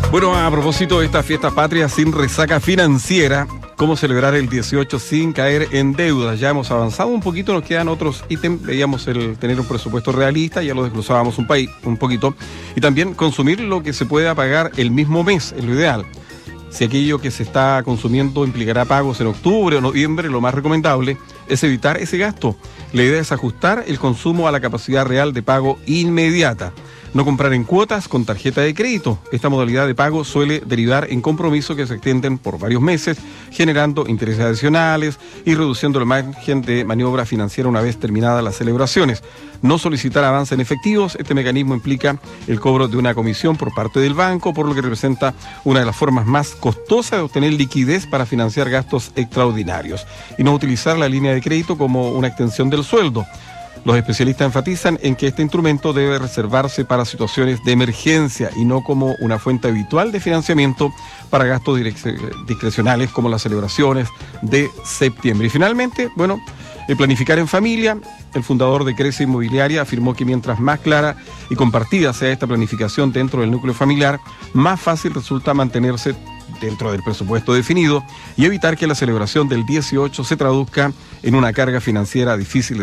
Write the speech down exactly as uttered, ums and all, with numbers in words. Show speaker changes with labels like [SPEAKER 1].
[SPEAKER 1] Bueno, a propósito de esta fiesta patria sin resaca financiera, ¿cómo celebrar el dieciocho sin caer en deudas? Ya hemos avanzado un poquito, nos quedan otros ítems. Veíamos el tener un presupuesto realista, ya lo desglosábamos un, país, un poquito. Y también consumir lo que se pueda pagar el mismo mes, es lo ideal. Si aquello que se está consumiendo implicará pagos en octubre o noviembre, lo más recomendable es evitar ese gasto. La idea es ajustar el consumo a la capacidad real de pago inmediata. No comprar en cuotas con tarjeta de crédito. Esta modalidad de pago suele derivar en compromisos que se extienden por varios meses, generando intereses adicionales y reduciendo el margen de maniobra financiera una vez terminadas las celebraciones. No solicitar avance en efectivos. Este mecanismo implica el cobro de una comisión por parte del banco, por lo que representa una de las formas más costosas de obtener liquidez para financiar gastos extraordinarios. Y no utilizar la línea de crédito como una extensión del sueldo. Los especialistas enfatizan en que este instrumento debe reservarse para situaciones de emergencia y no como una fuente habitual de financiamiento para gastos discrecionales como las celebraciones de septiembre. Y finalmente, bueno, el planificar en familia. El fundador de Crece Inmobiliaria afirmó que mientras más clara y compartida sea esta planificación dentro del núcleo familiar, más fácil resulta mantenerse dentro del presupuesto definido y evitar que la celebración del dieciocho se traduzca en una carga financiera difícil de